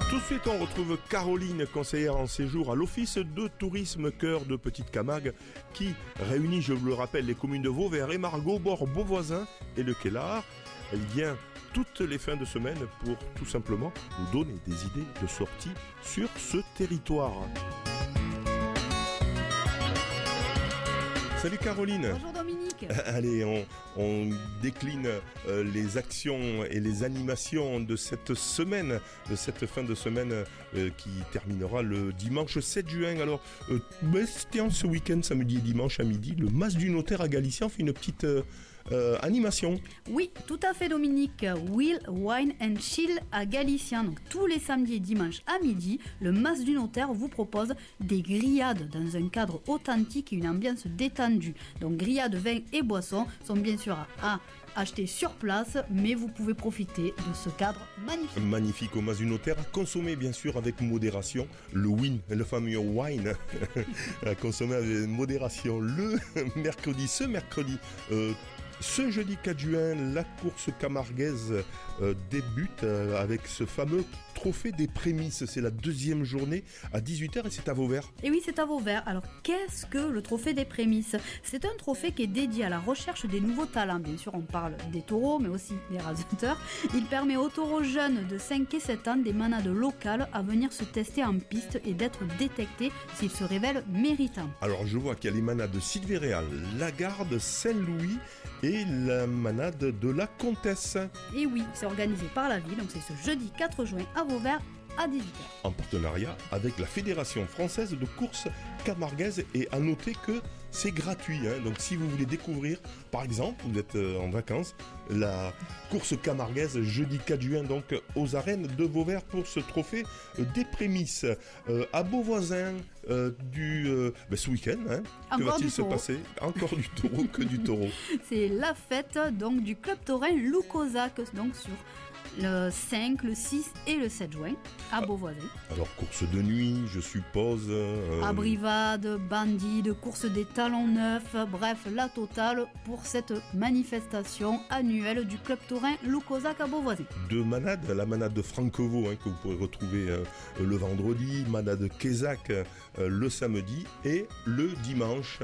Tout de suite, on retrouve Caroline, conseillère en séjour à l'Office de tourisme Cœur de Petite Camargue, qui réunit, je vous le rappelle, les communes de Vauvert et Margaux, Bord, Beauvoisin et le Quélard. Elle vient toutes les fins de semaine pour tout simplement nous donner des idées de sortie sur ce territoire. Salut Caroline. Bonjour Dominique. Allez, on décline les actions et les animations de cette semaine, de cette fin de semaine qui terminera le dimanche 7 juin. Alors, c'était en ce week-end, samedi et dimanche à midi, le Mas du Notaire à Galicien fait une petite animation. Oui, tout à fait Dominique. Will, Wine and Chill à Galicien. Donc tous les samedis et dimanches à midi, le Mas du Notaire vous propose des grillades dans un cadre authentique et une ambiance détendue. Donc grillades, vins et boissons sont bien sûr à acheter sur place, mais vous pouvez profiter de ce cadre magnifique. Magnifique au Mas du Notaire, à consommer bien sûr avec modération. Le wine, le fameux wine, à consommer avec modération le mercredi, ce jeudi 4 juin, la course camarguaise débute avec ce fameux trophée des prémices. C'est la deuxième journée à 18h et c'est à Vauvert. Et oui, c'est à Vauvert. Alors, qu'est-ce que le trophée des prémices ? C'est un trophée qui est dédié à la recherche des nouveaux talents. Bien sûr, on parle des taureaux, mais aussi des raseurs. Il permet aux taureaux jeunes de 5 et 7 ans des manades locales à venir se tester en piste et d'être détectés s'ils se révèlent méritants. Alors, je vois qu'il y a les manades de Sylvéréal, Lagarde, Saint-Louis et la manade de la Comtesse. Et oui, c'est organisé par la ville, donc c'est ce jeudi 4 juin à Vauvert à 18h. En partenariat avec la Fédération française de course camarguaise, et à noter que c'est gratuit. Donc si vous voulez découvrir, par exemple, vous êtes en vacances, la course camarguaise jeudi 4 juin donc aux arènes de Vauvert pour ce trophée des prémices. À Beauvoisin ce week-end, que va-t-il se passer ? Encore du taureau, que du taureau. C'est la fête donc du club taurin Loucosac, donc sur le 5, le 6 et le 7 juin à Beauvoisin. Alors course de nuit, je suppose. Abrivade, bandide, course des talons neufs, bref, la totale pour cette manifestation annuelle du club taurin Loucosac à Beauvoisin. Deux manades, la manade de Franquevaux que vous pourrez retrouver le vendredi, manade Quézac le samedi et le dimanche.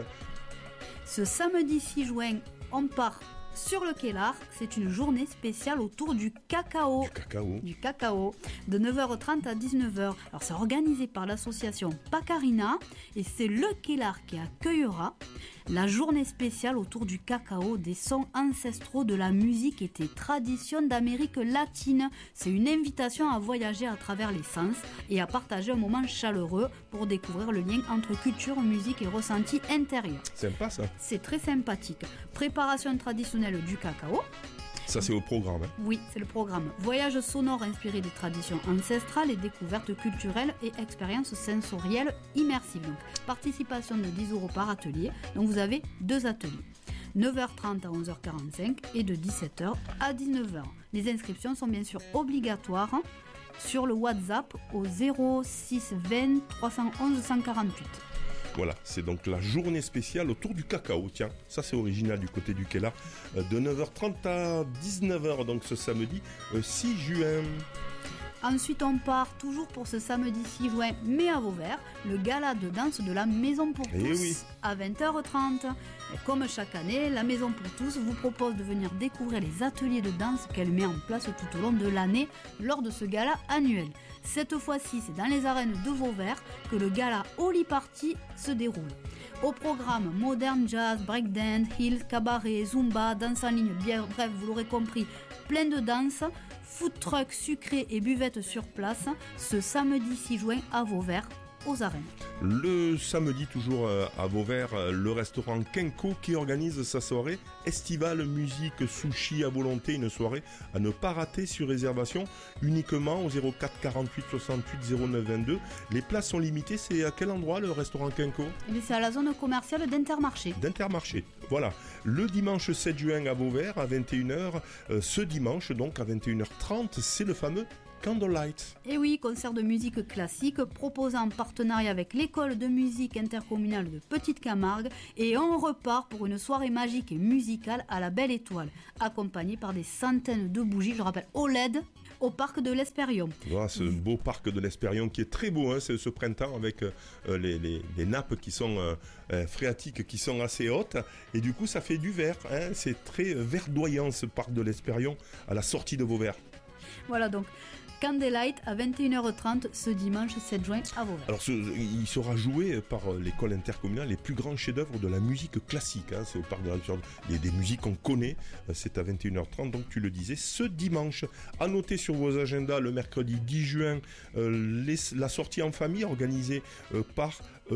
Ce samedi 6 juin, on part sur le Quélard, c'est une journée spéciale autour du cacao. Du cacao, de 9h30 à 19h. Alors c'est organisé par l'association Pacarina et c'est le Quélard qui accueillera la journée spéciale autour du cacao, des sons ancestraux de la musique et des traditions d'Amérique latine. C'est une invitation à voyager à travers les sens et à partager un moment chaleureux pour découvrir le lien entre culture, musique et ressenti intérieur. Sympa ça. C'est très sympathique. Préparation traditionnelle du cacao. Ça, c'est au programme. Oui, c'est le programme. Voyage sonore inspiré des traditions ancestrales et découvertes culturelles et expériences sensorielles immersives. Donc, participation de 10 € par atelier. Donc, vous avez 2 ateliers. 9h30 à 11h45 et de 17h à 19h. Les inscriptions sont bien sûr obligatoires sur le WhatsApp au 06 20 311 148. Voilà, c'est donc la journée spéciale autour du cacao. Tiens, ça c'est original du côté du Quélard. De 9h30 à 19h, donc ce samedi 6 juin. Ensuite, on part toujours pour ce samedi 6 juin, mais à Vauvert, le gala de danse de la Maison pour tous à 20h30. Et comme chaque année, la Maison pour tous vous propose de venir découvrir les ateliers de danse qu'elle met en place tout au long de l'année lors de ce gala annuel. Cette fois-ci, c'est dans les arènes de Vauvert que le gala Holy Party se déroule. Au programme, modern jazz, breakdance, hills, cabaret, zumba, danse en ligne, bref, vous l'aurez compris, plein de danse, food truck sucré et buvette sur place, ce samedi 6 juin à Vauvert, aux arènes. Le samedi, toujours à Vauvert, le restaurant Kenko qui organise sa soirée estivale musique sushi à volonté, une soirée à ne pas rater sur réservation uniquement au 04 48 68 09 22. Les places sont limitées. C'est à quel endroit le restaurant Kenko ? C'est à la zone commerciale d'Intermarché. Voilà. Le dimanche 7 juin à Vauvert à 21h. Ce dimanche donc à 21h30, c'est le fameux Candlelight. Et oui, concert de musique classique proposé en partenariat avec l'école de musique intercommunale de Petite Camargue, et on repart pour une soirée magique et musicale à la Belle Étoile, accompagnée par des centaines de bougies, je rappelle OLED, au parc de l'Espérion. Voilà, ce beau parc de l'Espérion qui est très beau, hein, ce printemps, avec les nappes qui sont phréatiques, qui sont assez hautes, et du coup ça fait du vert, hein, c'est très verdoyant ce parc de l'Espérion à la sortie de Vauvert. Voilà donc. Candlelight à 21h30 ce dimanche 7 juin à Vauvert. Alors il sera joué par l'école intercommunale les plus grands chefs-d'œuvre de la musique classique. Hein, c'est au parc de la des musiques qu'on connaît. C'est à 21h30, donc tu le disais, ce dimanche. À noter sur vos agendas le mercredi 10 juin la sortie en famille organisée par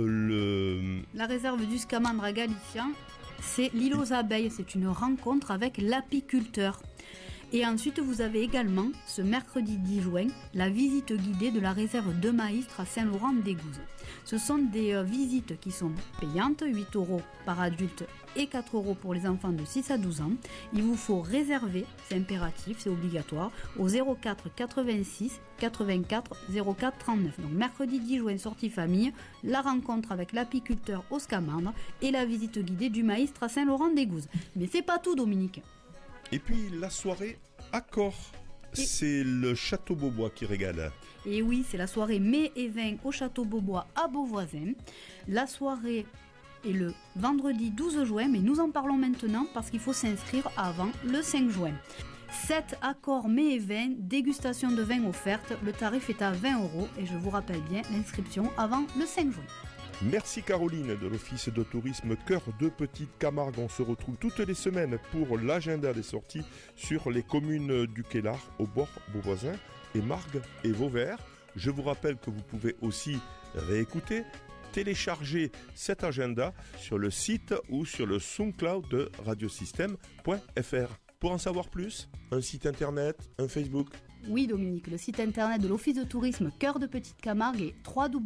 la réserve du Scamandre à Galicien. C'est l'île aux abeilles. C'est une rencontre avec l'apiculteur. Et ensuite, vous avez également, ce mercredi 10 juin, la visite guidée de la réserve de Maistre à Saint-Laurent-des-Gouzes. Ce sont des visites qui sont payantes, 8 € par adulte et 4 € pour les enfants de 6 à 12 ans. Il vous faut réserver, c'est impératif, c'est obligatoire, au 04 86 84 04 39. Donc mercredi 10 juin, sortie famille, la rencontre avec l'apiculteur au Scamandre et la visite guidée du Maistre à Saint-Laurent-des-Gouzes. Mais c'est pas tout, Dominique. Et puis la soirée Accord, c'est le Château Beaubois qui régale. Et oui, c'est la soirée mets et vin au Château Beaubois à Beauvoisin. La soirée est le vendredi 12 juin, mais nous en parlons maintenant parce qu'il faut s'inscrire avant le 5 juin. 7 accords mets et vin, dégustation de vin offerte. Le tarif est à 20 € et je vous rappelle bien l'inscription avant le 5 juin. Merci Caroline de l'Office de tourisme Cœur de Petite Camargue. On se retrouve toutes les semaines pour l'agenda des sorties sur les communes du Quélard, au bord Beauvoisin et Margues et Vauvert. Je vous rappelle que vous pouvez aussi réécouter, télécharger cet agenda sur le site ou sur le SoundCloud de radiosystème.fr. Pour en savoir plus, un site internet, un Facebook. Oui Dominique, le site internet de l'Office de tourisme Cœur de Petite Camargue est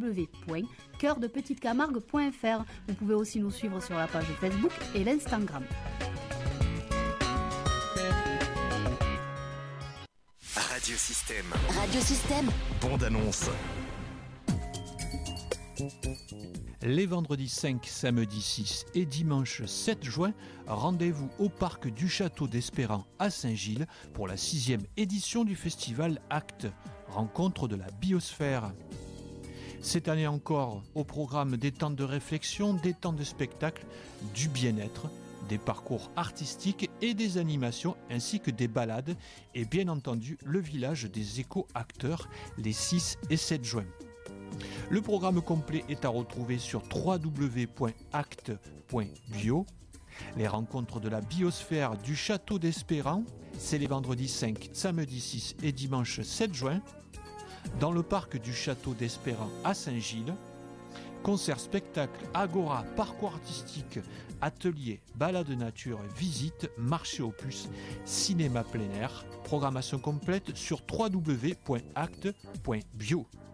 www.coeurdepetitecamargue.fr. Vous pouvez aussi nous suivre sur la page Facebook et l'Instagram. Radiosystème. Radiosystème. Bande annonce. Les vendredis 5, samedi 6 et dimanche 7 juin, rendez-vous au parc du Château d'Espérant à Saint-Gilles pour la 6e édition du festival Acte, rencontre de la biosphère. Cette année encore, au programme des temps de réflexion, des temps de spectacle, du bien-être, des parcours artistiques et des animations ainsi que des balades et bien entendu le village des éco-acteurs les 6 et 7 juin. Le programme complet est à retrouver sur www.acte.bio. Les rencontres de la biosphère du Château d'Espérant, c'est les vendredis 5, samedi 6 et dimanche 7 juin. Dans le parc du Château d'Espérant à Saint-Gilles, concerts, spectacles, agora, parcours artistique, ateliers, balades nature, visites, marché aux puces, cinéma plein air. Programmation complète sur www.acte.bio.